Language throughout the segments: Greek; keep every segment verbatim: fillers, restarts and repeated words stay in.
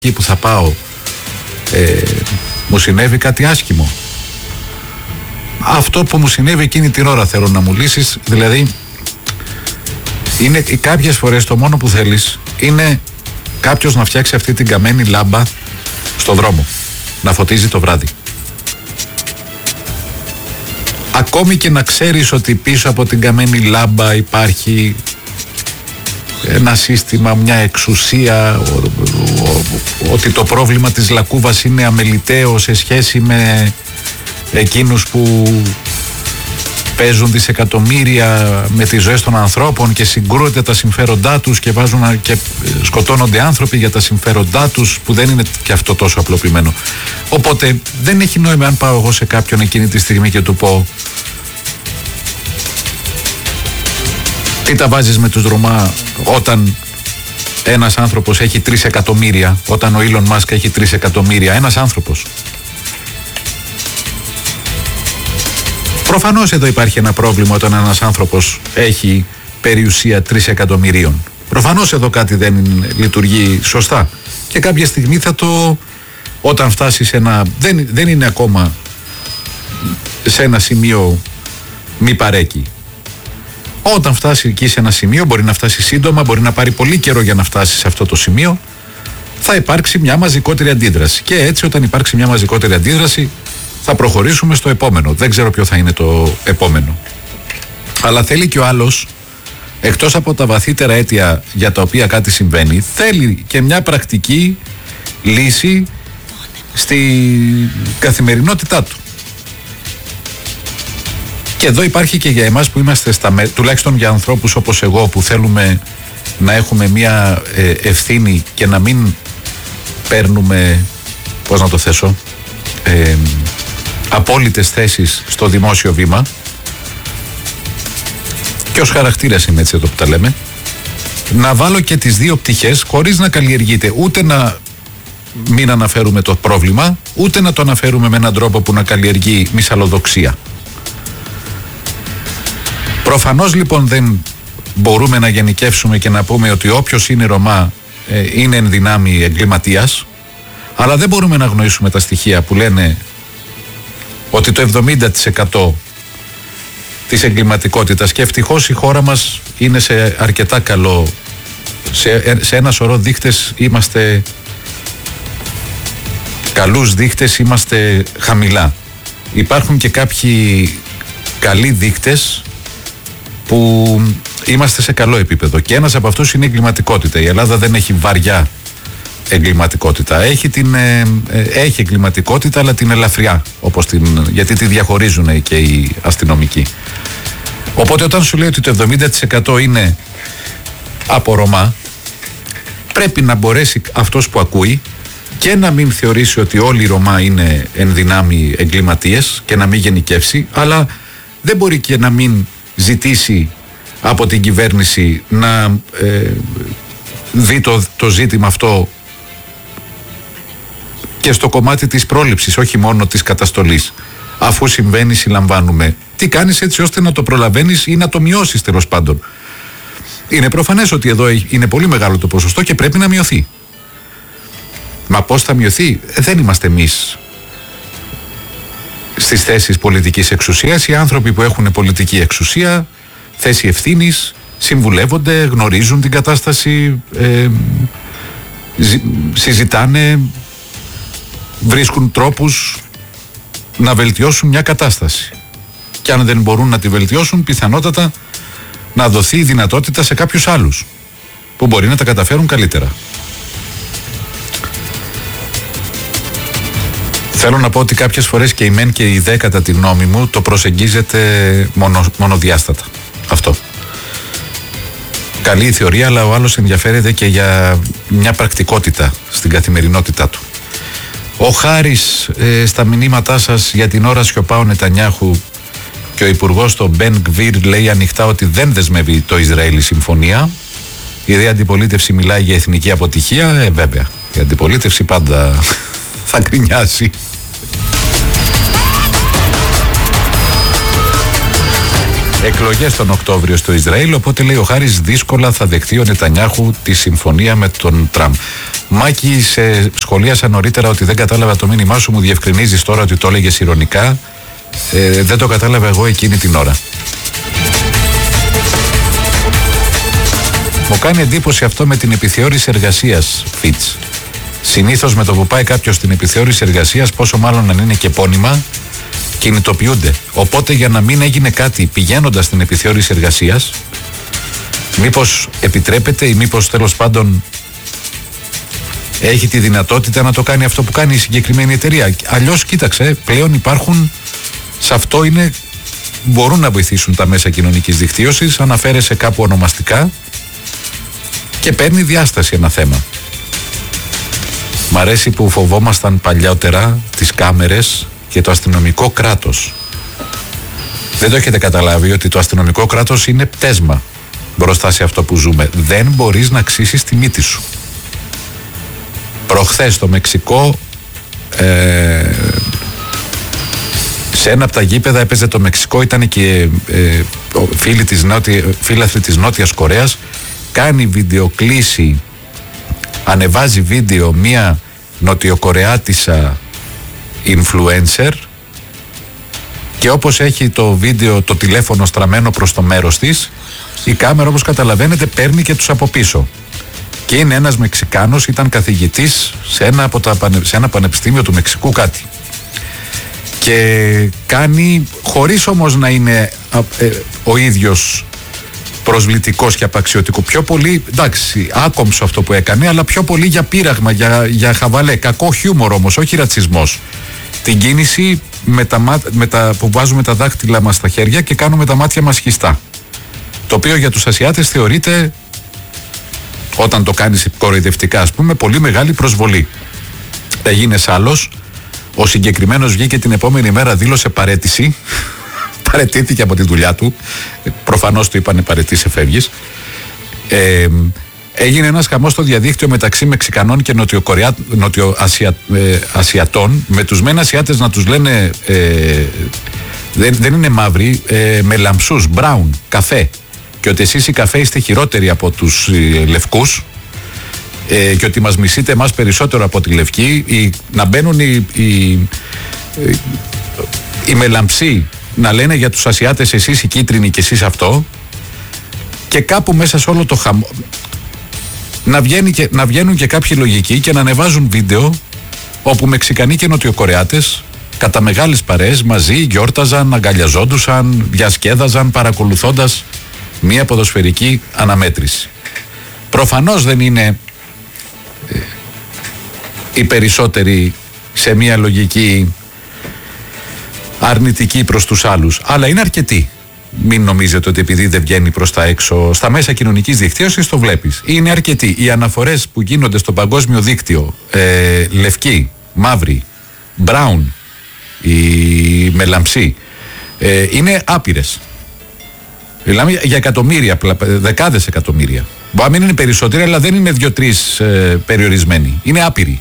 εκεί που θα πάω ε, μου συνέβη κάτι άσχημο. Αυτό που μου συνέβη εκείνη την ώρα θέλω να μου λύσεις. Δηλαδή είναι κάποιες φορές το μόνο που θέλεις είναι κάποιος να φτιάξει αυτή την καμένη λάμπα στο δρόμο, να φωτίζει το βράδυ. Ακόμη και να ξέρεις ότι πίσω από την καμένη λάμπα υπάρχει ένα σύστημα, μια εξουσία, ο, ο, ο, ότι το πρόβλημα της Λακκούβας είναι αμεληταίο σε σχέση με εκείνους που παίζουν δισεκατομμύρια με τις ζωές των ανθρώπων και συγκρούονται τα συμφέροντά τους και, βάζουν, και σκοτώνονται άνθρωποι για τα συμφέροντά τους, που δεν είναι και αυτό τόσο απλοποιημένο. Οπότε δεν έχει νόημα αν πάω εγώ σε κάποιον εκείνη τη στιγμή και του πω τι τα βάζεις με τους Ρωμά όταν ένας άνθρωπος έχει τρεις εκατομμύρια, όταν ο Ήλον Μάσκ έχει τρεις εκατομμύρια, ένας άνθρωπος. Προφανώς εδώ υπάρχει ένα πρόβλημα όταν ένας άνθρωπος έχει περιουσία τρεις εκατομμυρίων. Προφανώς εδώ κάτι δεν λειτουργεί σωστά. Και κάποια στιγμή θα το... Όταν φτάσει σε ένα... Δεν, δεν είναι ακόμα σε ένα σημείο μη παρέκει. Όταν φτάσει εκεί σε ένα σημείο, μπορεί να φτάσει σύντομα, μπορεί να πάρει πολύ καιρό για να φτάσει σε αυτό το σημείο, θα υπάρξει μια μαζικότερη αντίδραση. Και έτσι όταν υπάρξει μια μαζικότερη αντίδραση θα προχωρήσουμε στο επόμενο. Δεν ξέρω ποιο θα είναι το επόμενο. Αλλά θέλει και ο άλλος, εκτός από τα βαθύτερα αίτια για τα οποία κάτι συμβαίνει, θέλει και μια πρακτική λύση στη καθημερινότητά του. Και εδώ υπάρχει και για εμάς που είμαστε στα, τουλάχιστον για ανθρώπους όπως εγώ που θέλουμε να έχουμε μια ε, ευθύνη και να μην παίρνουμε, πώς να το θέσω, ε, απόλυτες θέσεις στο δημόσιο βήμα. Και ως χαρακτήρας είμαι έτσι εδώ που τα λέμε, να βάλω και τις δύο πτυχές χωρίς να καλλιεργείται ούτε να μην αναφέρουμε το πρόβλημα, ούτε να το αναφέρουμε με έναν τρόπο που να καλλιεργεί μυσαλλοδοξία. Προφανώς λοιπόν δεν μπορούμε να γενικεύσουμε και να πούμε ότι όποιος είναι Ρωμά ε, είναι εν δυνάμει εγκληματίας, αλλά δεν μπορούμε να αγνοήσουμε τα στοιχεία που λένε ότι το εβδομήντα τοις εκατό της εγκληματικότητας, και ευτυχώς η χώρα μας είναι σε αρκετά καλό, σε, σε ένα σωρό δείχτες είμαστε καλούς δείχτες, είμαστε χαμηλά. Υπάρχουν και κάποιοι καλοί δείκτες που είμαστε σε καλό επίπεδο και ένας από αυτούς είναι η εγκληματικότητα. Η Ελλάδα δεν έχει βαριά εγκληματικότητα. Έχει, την, ε, έχει εγκληματικότητα, αλλά την ελαφριά, όπως την, γιατί τη διαχωρίζουν και οι αστυνομικοί. Οπότε όταν σου λέει ότι το εβδομήντα τοις εκατό είναι από Ρωμά, πρέπει να μπορέσει αυτός που ακούει και να μην θεωρήσει ότι όλοι οι Ρωμά είναι εν δυνάμει εγκληματίες και να μην γενικεύσει, αλλά δεν μπορεί και να μην ζητήσει από την κυβέρνηση να ε, δει το, το ζήτημα αυτό και στο κομμάτι της πρόληψης, όχι μόνο της καταστολής. Αφού συμβαίνει, συλλαμβάνουμε. Τι κάνεις έτσι ώστε να το προλαβαίνεις ή να το μειώσεις, τέλος πάντων. Είναι προφανές ότι εδώ είναι πολύ μεγάλο το ποσοστό και πρέπει να μειωθεί. Μα πώς θα μειωθεί? Δεν είμαστε εμείς στις θέσεις πολιτικής εξουσίας. Οι άνθρωποι που έχουν πολιτική εξουσία, θέση ευθύνης, συμβουλεύονται, γνωρίζουν την κατάσταση, ε, συζητάνε, βρίσκουν τρόπους να βελτιώσουν μια κατάσταση. Και αν δεν μπορούν να τη βελτιώσουν, πιθανότατα να δοθεί η δυνατότητα σε κάποιους άλλους που μπορεί να τα καταφέρουν καλύτερα. Θέλω να πω ότι κάποιες φορές και η μεν και η δε, κατά τη γνώμη μου, το προσεγγίζεται μονο, μονοδιάστατα. Αυτό. Καλή η θεωρία, αλλά ο άλλος ενδιαφέρεται και για μια πρακτικότητα στην καθημερινότητά του. Ο Χάρης ε, στα μηνύματά σας για την ώρα σιωπά ο Νετανιάχου και ο υπουργός το Μπεν Γκβίρ λέει ανοιχτά ότι δεν δεσμεύει το Ισραήλ η συμφωνία. Η δε αντιπολίτευση μιλάει για εθνική αποτυχία. Ε, βέβαια, η αντιπολίτευση πάντα θα γκρινιάσει. Εκλογές τον Οκτώβριο στο Ισραήλ, οπότε λέει ο Χάρης δύσκολα θα δεχτεί ο Νετανιάχου τη συμφωνία με τον Τραμπ. Μάκη, σε σχολίασα νωρίτερα ότι δεν κατάλαβα το μήνυμά σου, μου διευκρινίζεις τώρα ότι το έλεγες ειρωνικά. Ε, δεν το κατάλαβα εγώ εκείνη την ώρα. Μου κάνει εντύπωση αυτό με την επιθεώρηση εργασίας, Φιτς. Συνήθως με το που πάει κάποιος στην επιθεώρηση εργασίας, πόσο μάλλον αν είναι και επώνυμα, κινητοποιούνται. Οπότε για να μην έγινε κάτι πηγαίνοντας στην επιθεώρηση εργασίας, μήπως επιτρέπεται ή μήπως τέλος πάντων έχει τη δυνατότητα να το κάνει αυτό που κάνει η συγκεκριμένη εταιρεία. Αλλιώς κοίταξε, πλέον υπάρχουν, σε αυτό είναι, μπορούν να βοηθήσουν τα μέσα κοινωνικής δικτύωσης, αναφέρεσαι κάπου ονομαστικά και παίρνει διάσταση ένα θέμα. Μ' αρέσει που φοβόμασταν παλιότερα τις κάμερες και το αστυνομικό κράτος. Δεν το έχετε καταλάβει ότι το αστυνομικό κράτος είναι πτέσμα μπροστά σε αυτό που ζούμε. Δεν μπορείς να αξίσεις τη μύτη σου. Προχθές στο Μεξικό, ε, σε ένα από τα γήπεδα έπαιζε το Μεξικό, ήταν και ε, φίλοι της νότια, φίλαθλοι της Νότιας Κορέας, κάνει βιντεοκλήση, ανεβάζει βίντεο μία νοτιοκορεάτισσα influencer και όπως έχει το βίντεο, το τηλέφωνο στραμμένο προς το μέρος της, η κάμερα, όπως καταλαβαίνετε, παίρνει και τους από πίσω. Και είναι ένας Μεξικάνος, ήταν καθηγητής σε ένα, από τα, σε ένα πανεπιστήμιο του Μεξικού κάτι. Και κάνει, χωρίς όμως να είναι ε, ο ίδιος προσβλητικός και απαξιωτικό, πιο πολύ, εντάξει, άκομψο αυτό που έκανε, αλλά πιο πολύ για πείραγμα, για, για χαβαλέ, κακό χιούμορ όμως, όχι ρατσισμός. Την κίνηση με τα, με τα, που βάζουμε τα δάχτυλα μας στα χέρια και κάνουμε τα μάτια μας χιστά. Το οποίο για τους Ασιάτες θεωρείται, όταν το κάνεις κοροϊδευτικά ας πούμε, πολύ μεγάλη προσβολή. Έγινες άλλος, ο συγκεκριμένος βγήκε την επόμενη μέρα, δήλωσε παρέτηση, παρετήθηκε από τη δουλειά του, προφανώς του είπανε παρετήσει, φεύγεις. Ε, έγινε ένας χαμός στο διαδίκτυο μεταξύ Μεξικανών και Νοτιοασιατών, με τους μεν Ασιάτες να τους λένε ε, δεν, δεν είναι μαύροι, ε, με λαμψούς, brown, καφέ, και ότι εσείς οι καφέ είστε χειρότεροι από τους ε, λευκούς, ε, και ότι μας μισείτε εμάς περισσότερο από τη λευκή, οι, να μπαίνουν οι, οι, οι, οι μελαμψοί να λένε για τους Ασιάτες εσείς οι κίτρινοι και εσείς αυτό, και κάπου μέσα σε όλο το χαμό να, και, να βγαίνουν και κάποιοι λογικοί και να ανεβάζουν βίντεο όπου Μεξικανοί και Νοτιοκορεάτες κατά μεγάλες παρέες μαζί γιόρταζαν, αγκαλιαζόντουσαν, διασκέδαζαν παρακολουθώντας μία ποδοσφαιρική αναμέτρηση. Προφανώς δεν είναι ε, οι περισσότεροι σε μία λογική αρνητική προς τους άλλους, αλλά είναι αρκετοί. Μην νομίζετε ότι επειδή δεν βγαίνει προς τα έξω, στα μέσα κοινωνικής δικτύωσης το βλέπεις. Είναι αρκετοί. Οι αναφορές που γίνονται στο παγκόσμιο δίκτυο, ε, λευκοί, μαύροι, brown, οι μελαμψοί, ε, είναι άπειρες. Μιλάμε για εκατομμύρια, δεκάδες εκατομμύρια. Μπορεί να μην είναι περισσότεροι, αλλά δεν είναι δύο-τρεις ε, περιορισμένοι. Είναι άπειροι.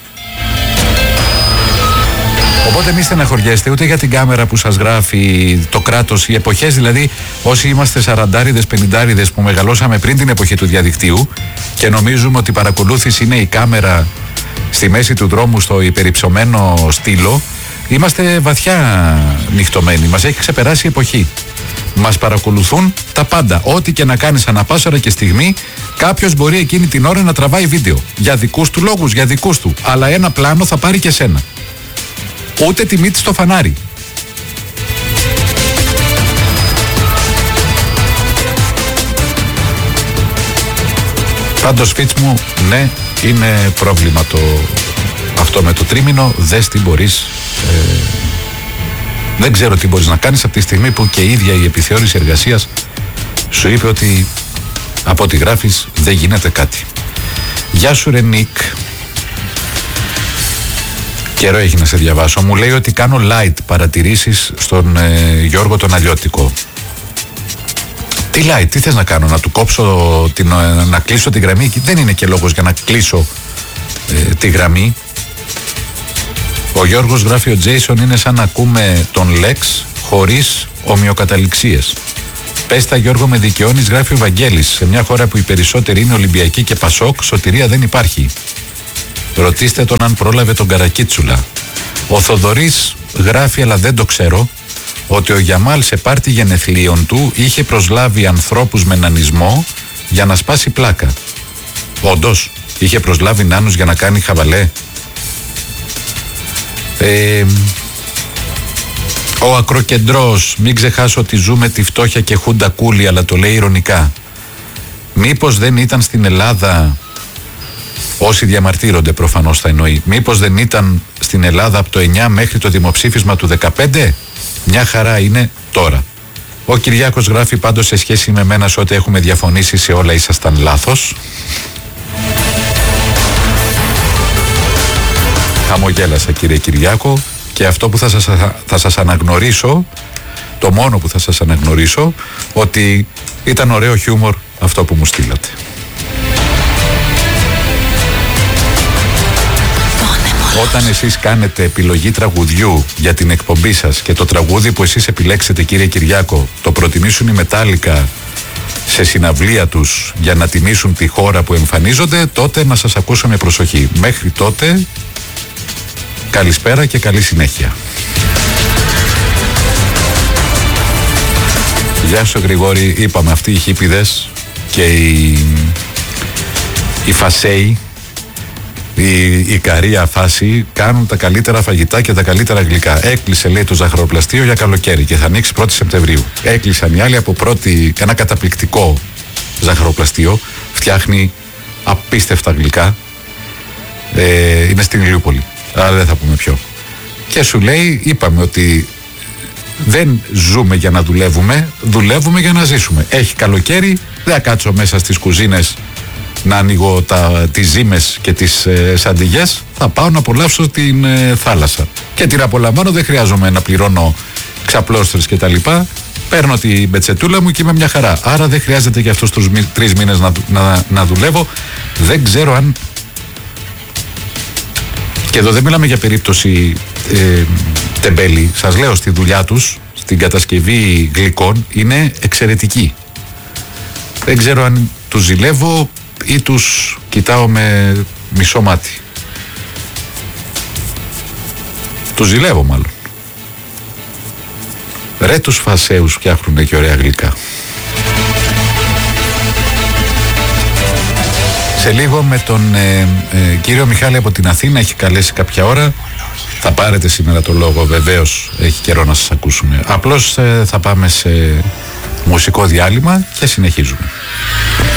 Οπότε μη στεναχωριέστε ούτε για την κάμερα που σας γράφει το κράτος, οι εποχές δηλαδή, όσοι είμαστε σαραντάριδες, πενηντάριδες που μεγαλώσαμε πριν την εποχή του διαδικτύου και νομίζουμε ότι η παρακολούθηση είναι η κάμερα στη μέση του δρόμου στο υπερυψωμένο στήλο, είμαστε βαθιά νυχτωμένοι, μας έχει ξεπεράσει η εποχή. Μας παρακολουθούν τα πάντα. Ό,τι και να κάνεις ανά πάσα ώρα και στιγμή, κάποιος μπορεί εκείνη την ώρα να τραβάει βίντεο. Για δικούς του λόγους, για δικούς του. Αλλά ένα πλάνο θα πάρει και σένα. Ούτε τη μύτη στο φανάρι. Πάντως, Φιτς μου, ναι, είναι πρόβλημα το αυτό με το τρίμηνο. Δες τι μπορείς. Ε, δεν ξέρω τι μπορείς να κάνεις από τη στιγμή που και η ίδια η επιθεώρηση εργασίας σου είπε ότι από ό,τι γράφεις δεν γίνεται κάτι. Γεια σου ρε Νίκ. Καιρό έχει να σε διαβάσω. Μου λέει ότι κάνω light παρατηρήσεις στον ε, Γιώργο τον Αλλιώτικο. Τι light, τι θες να κάνω, να του κόψω, την, ε, να κλείσω τη γραμμή? Δεν είναι και λόγος για να κλείσω ε, τη γραμμή. Ο Γιώργος γράφει, ο Τζέισον είναι σαν να ακούμε τον Lex χωρίς ομοιοκαταληξίες. Πες τα Γιώργο, με δικαιώνεις, γράφει ο Βαγγέλης. Σε μια χώρα που οι περισσότεροι είναι Ολυμπιακοί και Πασόκ, σωτηρία δεν υπάρχει. Ρωτήστε τον αν πρόλαβε τον Καρακίτσουλα. Ο Θοδωρής γράφει, αλλά δεν το ξέρω, ότι ο Γιαμάλ σε πάρτι γενεθλίων του είχε προσλάβει ανθρώπους με νανισμό για να σπάσει πλάκα. Όντως, είχε προσλάβει νάνους για να κάνει χαβαλέ. Ε, ο Ακροκεντρός, μην ξεχάσω ότι ζούμε τη φτώχεια και χούντα κούλι, αλλά το λέει ειρωνικά. Μήπως δεν ήταν στην Ελλάδα, όσοι διαμαρτύρονται προφανώς θα εννοεί, μήπως δεν ήταν στην Ελλάδα από το εννιά μέχρι το δημοψήφισμα του δεκαπέντε? Μια χαρά είναι τώρα. Ο Κυριάκος γράφει, πάντως σε σχέση με μένα σε ό,τι έχουμε διαφωνήσει σε όλα ήσασταν λάθος. Χαμογέλασα κύριε Κυριάκο, και αυτό που θα σας, θα σας αναγνωρίσω, το μόνο που θα σας αναγνωρίσω, ότι ήταν ωραίο χιούμορ αυτό που μου στείλατε. Όταν εσείς κάνετε επιλογή τραγουδιού για την εκπομπή σας και το τραγούδι που εσείς επιλέξετε κύριε Κυριάκο το προτιμήσουν οι Μετάλλικα σε συναυλία τους για να τιμήσουν τη χώρα που εμφανίζονται, τότε να σας ακούσω με προσοχή. Μέχρι τότε, καλησπέρα και καλή συνέχεια. Γεια σου Γρηγόρη, είπαμε αυτοί οι χίπηδες και οι, οι φασέοι, η, η καρία φάση κάνουν τα καλύτερα φαγητά και τα καλύτερα γλυκά. Έκλεισε λέει το ζαχαροπλαστείο για καλοκαίρι και θα ανοίξει πρώτη Σεπτεμβρίου. Έκλεισαν οι άλλοι από πρώτη, ένα καταπληκτικό ζαχαροπλαστείο, φτιάχνει απίστευτα γλυκά, ε, είναι στην Ηλιούπολη, αλλά δεν θα πούμε ποιο. Και σου λέει, είπαμε ότι δεν ζούμε για να δουλεύουμε, δουλεύουμε για να ζήσουμε. Έχει καλοκαίρι, δεν θα κάτσω μέσα στις κουζίνες να ανοίγω τα, τις ζύμες και τις ε, σαντιγιές, θα πάω να απολαύσω την ε, θάλασσα. Και την απολαμβάνω, δεν χρειάζομαι να πληρώνω ξαπλώστρες και τα λοιπά. Παίρνω την πετσετούλα μου και είμαι μια χαρά. Άρα δεν χρειάζεται για αυτούς τους μη, τρεις μήνες να, να, να δουλεύω. Δεν ξέρω αν... Και εδώ δεν μιλάμε για περίπτωση ε, τεμπέλη. Σας λέω, στη δουλειά τους, στην κατασκευή γλυκών, είναι εξαιρετική. Δεν ξέρω αν τους ζηλεύω ή τους κοιτάω με μισό μάτι. Τους ζηλεύω μάλλον. Ρε τους φασέους φτιάχνουνε και ωραία γλυκά. Σε λίγο με τον ε, ε, κύριο Μιχάλη από την Αθήνα, έχει καλέσει κάποια ώρα. Θα πάρετε σήμερα το λόγο, βεβαίως έχει καιρό να σας ακούσουμε. Απλώς ε, θα πάμε σε μουσικό διάλειμμα και συνεχίζουμε.